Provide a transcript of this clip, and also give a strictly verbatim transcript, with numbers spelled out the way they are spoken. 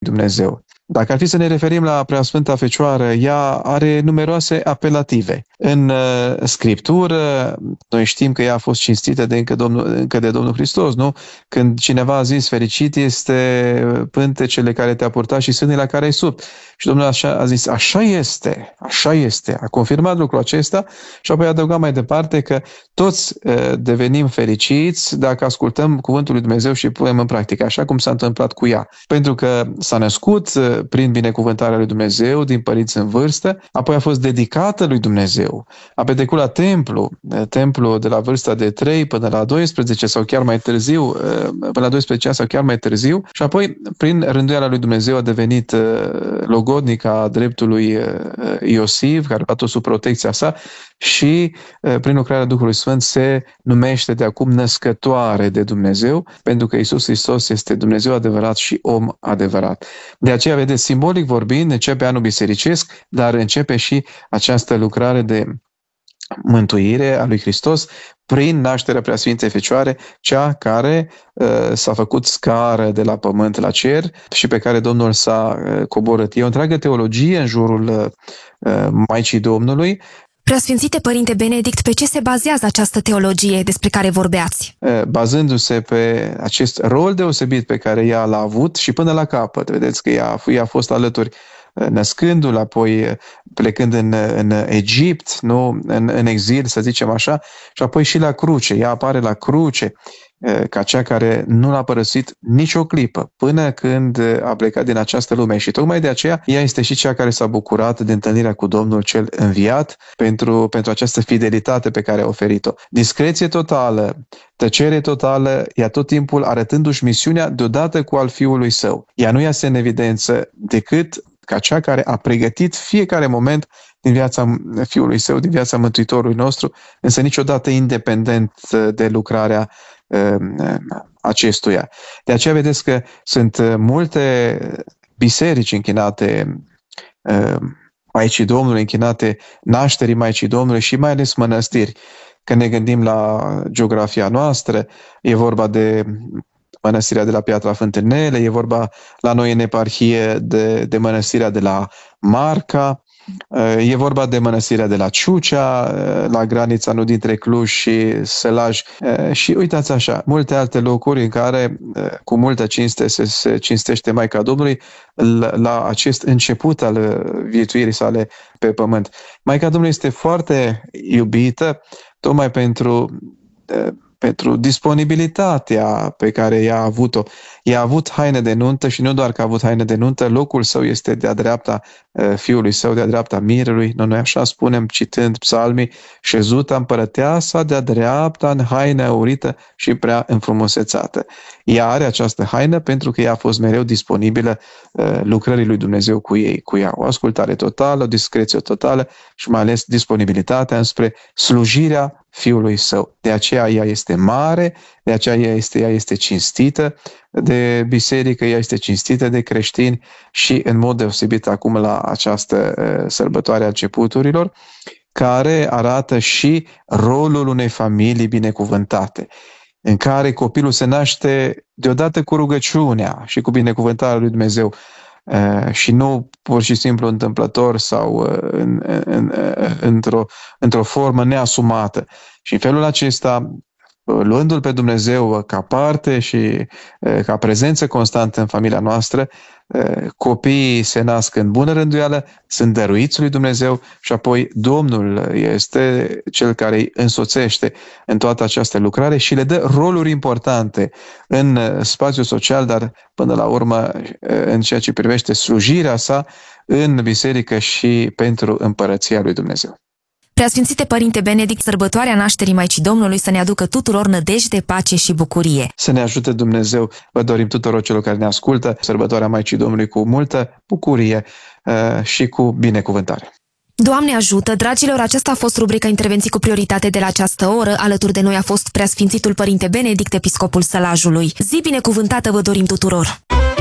Dumnezeu. Dacă ar fi să ne referim la Preasfânta Fecioară, ea are numeroase apelative. În uh, Scriptură, noi știm că ea a fost cinstită de încă, Domnul, încă de Domnul Hristos, nu? Când cineva a zis, fericit este pântecele care te-a purtat și sânii la care ai sub. Și Domnul așa a zis, așa este, așa este. A confirmat lucrul acesta și apoi a adăugat mai departe că toți uh, devenim fericiți dacă ascultăm cuvântul lui Dumnezeu și punem în practică, așa cum s-a întâmplat cu ea. Pentru că s-a născut uh, prin binecuvântarea lui Dumnezeu, din părinți în vârstă, apoi a fost dedicată lui Dumnezeu. A petrecut la templu, templu de la vârsta de trei până la doisprezece sau chiar mai târziu, până la doisprezece ani sau chiar mai târziu, și apoi, prin rânduiala lui Dumnezeu, a devenit logodnica dreptului Iosif, care a luat-o sub protecția sa, și prin lucrarea Duhului Sfânt se numește de acum născătoare de Dumnezeu, pentru că Iisus Hristos este Dumnezeu adevărat și om adevărat. De aceea, vedeți, simbolic vorbind, începe anul bisericesc, dar începe și această lucrare de mântuire a lui Hristos prin nașterea Preasfintei Fecioare, cea care uh, s-a făcut scară de la pământ la cer și pe care Domnul s-a uh, coborât. E o întreagă teologie în jurul uh, Maicii Domnului. Preasfințite Părinte Benedict, pe ce se bazează această teologie despre care vorbeați? Bazându-se pe acest rol deosebit pe care ea l-a avut și până la capăt. Vedeți că ea, ea a fost alături născându-l, apoi plecând în, în Egipt, nu? În, în exil, să zicem așa, și apoi și la cruce. Ea apare la cruce ca cea care nu l-a părăsit nicio clipă până când a plecat din această lume. Și tocmai de aceea ea este și cea care s-a bucurat de întâlnirea cu Domnul cel înviat pentru, pentru această fidelitate pe care a oferit-o. Discreție totală, tăcere totală, ea tot timpul arătându-și misiunea deodată cu al Fiului Său. Ea nu iasă în evidență decât ca cea care a pregătit fiecare moment din viața Fiului Său, din viața Mântuitorului nostru, însă niciodată independent de lucrarea acestuia. De aceea vedeți că sunt multe biserici închinate Maicii Domnului, închinate nașterii Maicii Domnului și mai ales mănăstiri. Când ne gândim la geografia noastră, e vorba de mănăstirea de la Piatra Fântânele, e vorba la noi în eparhie de, de mănăstirea de la Marca, e vorba de mănăstirea de la Ciucea, la granița nu dintre Cluj și Sălaj, și uitați așa, multe alte locuri în care cu multă cinste se, se cinstește Maica Domnului la, la acest început al viețuirii sale pe pământ. Maica Domnului este foarte iubită tocmai pentru pentru disponibilitatea pe care ea a avut-o. Ea a avut haine de nuntă și nu doar că a avut haine de nuntă, locul său este de-a dreapta Fiului Său, de-a dreapta Mirelui. Noi așa spunem, citând psalmii, șezuta împărăteasa de-a dreapta în haine aurită și prea înfrumusețată. Ea are această haină pentru că ea a fost mereu disponibilă lucrării lui Dumnezeu cu ei, cu ea. O ascultare totală, o discreție totală și mai ales disponibilitatea înspre slujirea Fiului Său. De aceea ea este mare, de aceea ea este, ea este cinstită de biserică, ea este cinstită de creștini și în mod deosebit acum la această sărbătoare a începuturilor, care arată și rolul unei familii binecuvântate, în care copilul se naște deodată cu rugăciunea și cu binecuvântarea lui Dumnezeu, și nu pur și simplu întâmplător sau în, în, într-o, într-o formă neasumată. Și în felul acesta, luându-L pe Dumnezeu ca parte și ca prezență constantă în familia noastră, copiii se nasc în bună rânduială, sunt dăruiți lui Dumnezeu și apoi Domnul este cel care îi însoțește în toată această lucrare și le dă roluri importante în spațiul social, dar până la urmă în ceea ce privește slujirea sa în biserică și pentru împărăția lui Dumnezeu. Preasfințite Părinte Benedict, sărbătoarea nașterii Maicii Domnului să ne aducă tuturor nădejde, pace și bucurie. Să ne ajute Dumnezeu, vă dorim tuturor celor care ne ascultă, sărbătoarea Maicii Domnului cu multă bucurie uh, și cu binecuvântare. Doamne ajută, dragilor, aceasta a fost rubrica Intervenții cu prioritate de la această oră. Alături de noi a fost Preasfințitul Părinte Benedict, episcopul Sălajului. Zi binecuvântată vă dorim tuturor!